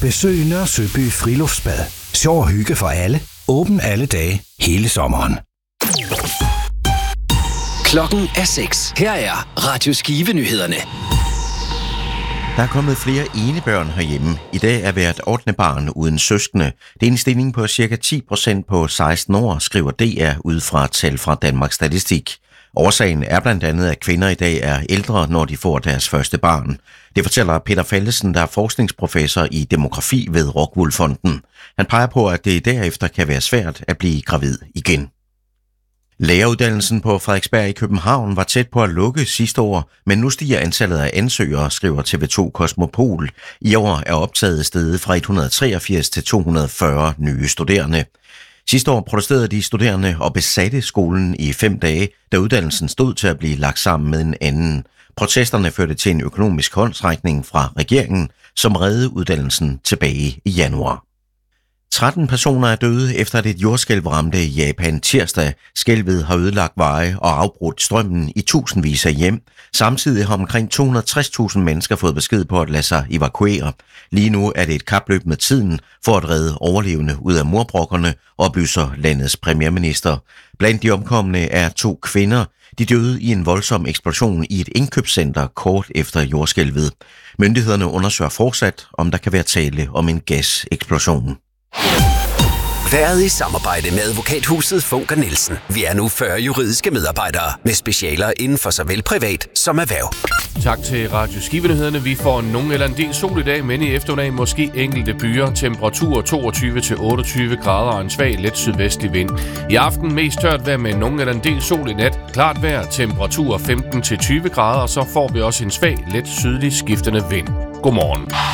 Besøg Nørre Søby Friluftsbad. Sjov og hygge for alle. Åben alle dage, hele sommeren. Klokken er 6. Her er Radio Skive-nyhederne. Der er kommet flere enebørn herhjemme. I dag er hvert 8. barn uden søskende. Det er en stigning på ca. 10% på 16 år, skriver DR ud fra tal fra Danmarks Statistik. Årsagen er blandt andet, at kvinder i dag er ældre, når de får deres første barn. Det fortæller Peter Fallesen, der er forskningsprofessor i demografi ved Rockwool Fonden. Han peger på, at det derefter kan være svært at blive gravid igen. Læreruddannelsen på Frederiksberg i København var tæt på at lukke sidste år, men nu stiger antallet af ansøgere, skriver TV2 Kosmopol. I år er optaget steget fra 183 til 240 nye studerende. Sidste år protesterede de studerende og besatte skolen i 5 dage, da uddannelsen stod til at blive lagt sammen med en anden. Protesterne førte til en økonomisk håndsrækning fra regeringen, som reddede uddannelsen tilbage i januar. 13 personer er døde efter at et jordskælv ramte Japan tirsdag. Skælvet har ødelagt veje og afbrudt strømmen i tusindvis af hjem. Samtidig har omkring 260.000 mennesker fået besked på at lade sig evakuere. Lige nu er det et kapløb med tiden for at redde overlevende ud af murbrokkerne, oplyser landets premierminister. Blandt de omkomne er 2 kvinder. De døde i en voldsom eksplosion i et indkøbscenter kort efter jordskælvet. Myndighederne undersøger fortsat, om der kan være tale om en gaseksplosion. Været i samarbejde med advokathuset Funker Nielsen. Vi er nu 40 juridiske medarbejdere med specialer inden for såvel privat som erhverv. Tak til Radio Skive-nyhederne. Vi får nogen eller en del sol i dag, men i eftermiddag måske enkelte byer. Temperatur 22-28 grader og en svag let sydvestlig vind. I aften mest tørt vejr med nogen eller en del sol i nat. Klart vejr, temperatur 15-20 grader, og så får vi også en svag let sydlig skiftende vind. Godmorgen.